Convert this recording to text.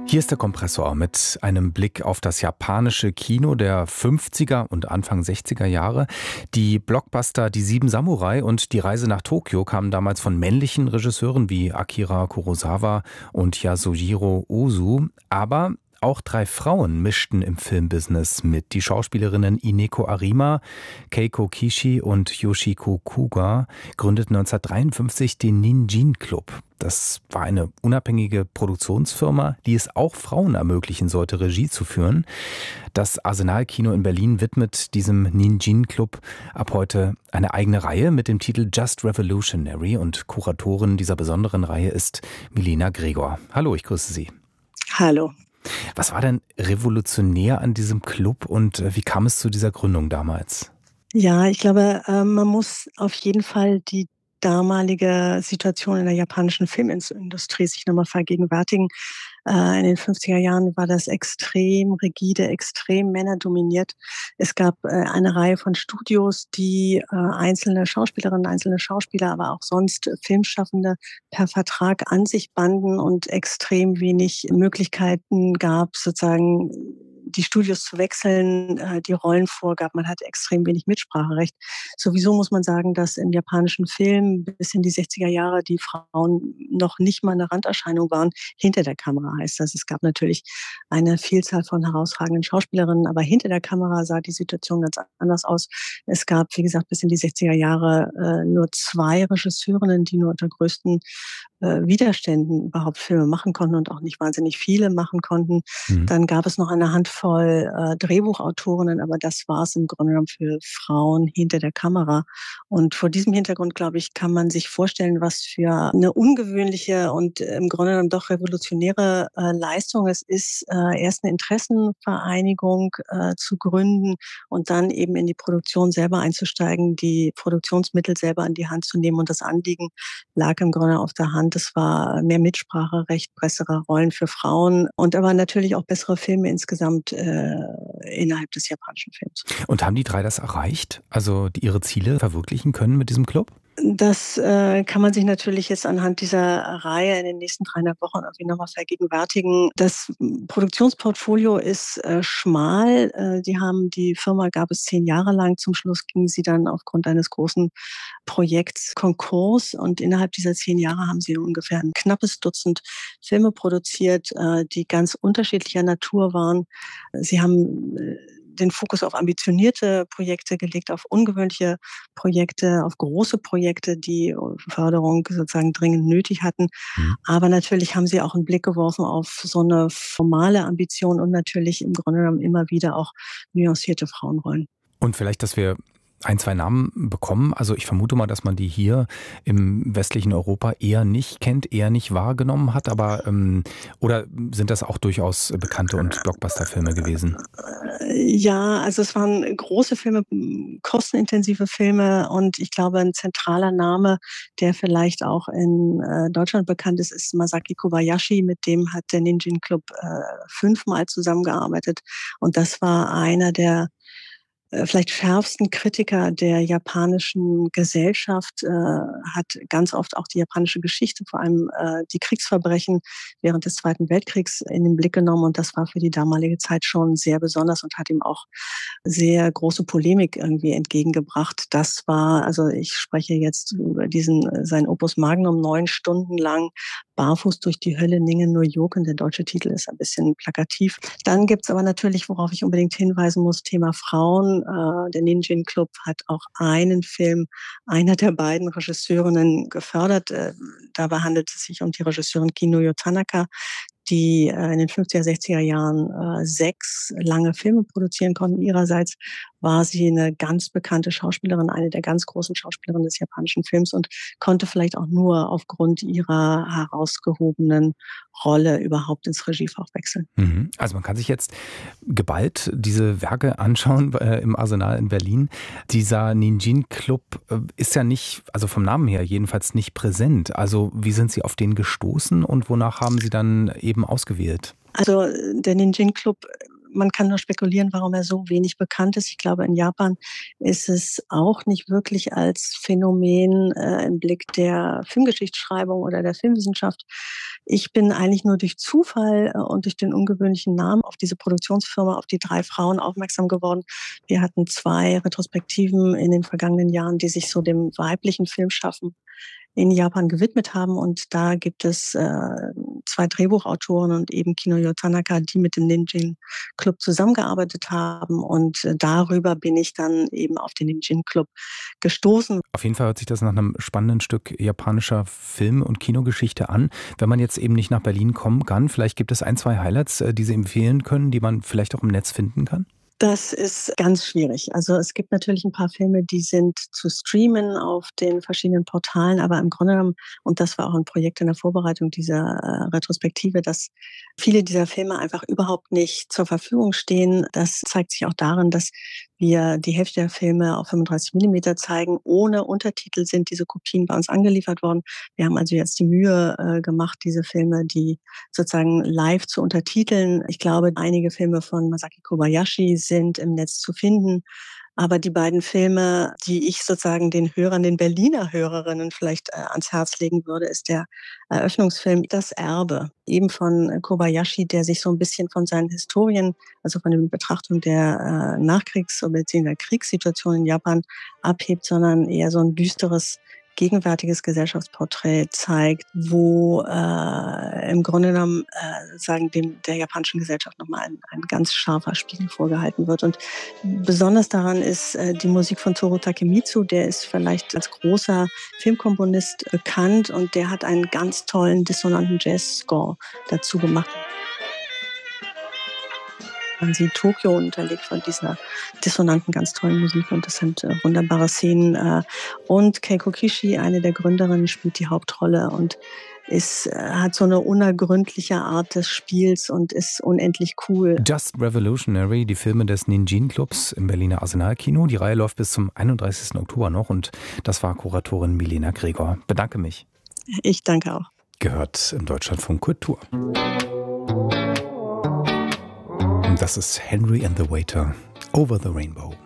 Hier ist der Kompressor mit einem Blick auf das japanische Kino der 50er und Anfang 60er Jahre. Die Blockbuster Die Sieben Samurai und Die Reise nach Tokio kamen damals von männlichen Regisseuren wie Akira Kurosawa und Yasujiro Ozu. Aber auch 3 Frauen mischten im Filmbusiness mit. Die Schauspielerinnen Ineko Arima, Keiko Kishi und Yoshiko Kuga gründeten 1953 den Ninjin Club. Das war eine unabhängige Produktionsfirma, die es auch Frauen ermöglichen sollte, Regie zu führen. Das Arsenal Kino in Berlin widmet diesem Ninjin Club ab heute eine eigene Reihe mit dem Titel Just Revolutionary und Kuratorin dieser besonderen Reihe ist Milena Gregor. Hallo, ich grüße Sie. Hallo. Was war denn revolutionär an diesem Club und wie kam es zu dieser Gründung damals? Ja, ich glaube, man muss auf jeden Fall die damalige Situation in der japanischen Filmindustrie sich nochmal vergegenwärtigen. In den 50er Jahren war das extrem rigide, extrem männerdominiert. Es gab eine Reihe von Studios, die einzelne Schauspielerinnen, einzelne Schauspieler, aber auch sonst Filmschaffende per Vertrag an sich banden und extrem wenig Möglichkeiten gab, sozusagen die Studios zu wechseln, die Rollen vorgab. Man hatte extrem wenig Mitspracherecht. Sowieso muss man sagen, dass im japanischen Film bis in die 60er Jahre die Frauen noch nicht mal eine Randerscheinung waren. Hinter der Kamera heißt das. Es gab natürlich eine Vielzahl von herausragenden Schauspielerinnen, aber hinter der Kamera sah die Situation ganz anders aus. Es gab, wie gesagt, bis in die 60er Jahre nur 2 Regisseurinnen, die nur unter größten Widerständen überhaupt Filme machen konnten und auch nicht wahnsinnig viele machen konnten. Dann gab es noch eine Handvoll Drehbuchautorinnen, aber das war es im Grunde genommen für Frauen hinter der Kamera. Und vor diesem Hintergrund, glaube ich, kann man sich vorstellen, was für eine ungewöhnliche und im Grunde genommen doch revolutionäre Leistung es ist, erst eine Interessenvereinigung zu gründen und dann eben in die Produktion selber einzusteigen, die Produktionsmittel selber in die Hand zu nehmen. Und das Anliegen lag im Grunde auf der Hand. Es war mehr Mitspracherecht, bessere Rollen für Frauen und aber natürlich auch bessere Filme insgesamt innerhalb des japanischen Films. Und haben die 3 das erreicht? Also ihre Ziele verwirklichen können mit diesem Club? Das kann man sich natürlich jetzt anhand dieser Reihe in den nächsten 300 Wochen irgendwie nochmal vergegenwärtigen. Das Produktionsportfolio ist schmal. Die Firma gab es 10 Jahre lang. Zum Schluss ging sie dann aufgrund eines großen Projekts Konkurs. Und innerhalb dieser 10 Jahre haben sie ungefähr ein knappes Dutzend Filme produziert, die ganz unterschiedlicher Natur waren. Sie haben den Fokus auf ambitionierte Projekte gelegt, auf ungewöhnliche Projekte, auf große Projekte, die Förderung sozusagen dringend nötig hatten. Aber natürlich haben sie auch einen Blick geworfen auf so eine formale Ambition und natürlich im Grunde genommen immer wieder auch nuancierte Frauenrollen. Und vielleicht, dass wir 1, 2 Namen bekommen. Also ich vermute mal, dass man die hier im westlichen Europa eher nicht kennt, eher nicht wahrgenommen hat. Aber oder sind das auch durchaus bekannte und Blockbuster-Filme gewesen? Ja, also es waren große Filme, kostenintensive Filme und ich glaube, ein zentraler Name, der vielleicht auch in Deutschland bekannt ist, ist Masaki Kobayashi. Mit dem hat der Ninjin Club 5-mal zusammengearbeitet und das war einer der vielleicht schärfsten Kritiker der japanischen Gesellschaft, hat ganz oft auch die japanische Geschichte, vor allem die Kriegsverbrechen während des Zweiten Weltkriegs in den Blick genommen. Und das war für die damalige Zeit schon sehr besonders und hat ihm auch sehr große Polemik irgendwie entgegengebracht. Das war, also ich spreche jetzt über sein Opus Magnum, 9 Stunden lang barfuß durch die Hölle Ningen no Yoken. Der deutsche Titel ist ein bisschen plakativ. Dann gibt's aber natürlich, worauf ich unbedingt hinweisen muss, Thema Frauen. Der Ninjin Club hat auch einen Film einer der beiden Regisseurinnen gefördert. Dabei handelt es sich um die Regisseurin Kinuyo Tanaka, die in den 50er, 60er Jahren 6 lange Filme produzieren konnten. Ihrerseits war sie eine ganz bekannte Schauspielerin, eine der ganz großen Schauspielerinnen des japanischen Films und konnte vielleicht auch nur aufgrund ihrer herausgehobenen Rolle überhaupt ins Regiefach wechseln. Also man kann sich jetzt geballt diese Werke anschauen im Arsenal in Berlin. Dieser Ninjin Club ist ja nicht, also vom Namen her jedenfalls nicht präsent. Also wie sind Sie auf den gestoßen und wonach haben Sie dann eben ausgewählt? Also der Ninjin Club man kann nur spekulieren, warum er so wenig bekannt ist. Ich glaube, in Japan ist es auch nicht wirklich als Phänomen im Blick der Filmgeschichtsschreibung oder der Filmwissenschaft. Ich bin eigentlich nur durch Zufall und durch den ungewöhnlichen Namen auf diese Produktionsfirma, auf die 3 Frauen aufmerksam geworden. Wir hatten 2 Retrospektiven in den vergangenen Jahren, die sich so dem weiblichen Filmschaffen in Japan gewidmet haben. Und da gibt es 2 Drehbuchautoren und eben Kinoyo Tanaka, die mit dem Ninjin Club zusammengearbeitet haben. Und darüber bin ich dann eben auf den Ninjin Club gestoßen. Auf jeden Fall hört sich das nach einem spannenden Stück japanischer Film- und Kinogeschichte an. Wenn man jetzt eben nicht nach Berlin kommen kann, vielleicht gibt es 1, 2 Highlights, die Sie empfehlen können, die man vielleicht auch im Netz finden kann? Das ist ganz schwierig. Also es gibt natürlich ein paar Filme, die sind zu streamen auf den verschiedenen Portalen, aber im Grunde genommen, und das war auch ein Projekt in der Vorbereitung dieser Retrospektive, dass viele dieser Filme einfach überhaupt nicht zur Verfügung stehen. Das zeigt sich auch darin, dass wir die Hälfte der Filme auf 35 Millimeter zeigen. Ohne Untertitel sind diese Kopien bei uns angeliefert worden. Wir haben also jetzt die Mühe gemacht, diese Filme, die sozusagen live zu untertiteln. Ich glaube, einige Filme von Masaki Kobayashi sind im Netz zu finden. Aber die beiden Filme, die ich sozusagen den Hörern, den Berliner Hörerinnen vielleicht ans Herz legen würde, ist der Eröffnungsfilm Das Erbe, eben von Kobayashi, der sich so ein bisschen von seinen Historien, also von der Betrachtung der Nachkriegs- bzw. der Kriegssituation in Japan abhebt, sondern eher so ein düsteres gegenwärtiges Gesellschaftsporträt zeigt, wo im Grunde genommen der japanischen Gesellschaft nochmal ein ganz scharfer Spiegel vorgehalten wird. Und besonders daran ist die Musik von Toru Takemitsu, der ist vielleicht als großer Filmkomponist bekannt und der hat einen ganz tollen dissonanten Jazz-Score dazu gemacht. Man sieht Tokio unterlegt von dieser dissonanten, ganz tollen Musik und das sind wunderbare Szenen. Und Keiko Kishi, eine der Gründerinnen, spielt die Hauptrolle und hat so eine unergründliche Art des Spiels und ist unendlich cool. Just Revolutionary, die Filme des Ninjin Clubs im Berliner Arsenal-Kino. Die Reihe läuft bis zum 31. Oktober noch und das war Kuratorin Milena Gregor. Bedanke mich. Ich danke auch. Gehört im Deutschlandfunk Kultur. Das ist Henry and the Waiter, Over the Rainbow.